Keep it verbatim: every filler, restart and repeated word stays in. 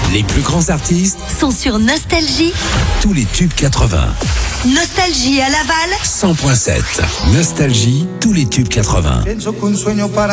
Les plus grands artistes sont sur Nostalgie. Tous les tubes quatre-vingts. Nostalgie à Laval cent point sept. Nostalgie, tous les tubes quatre-vingts.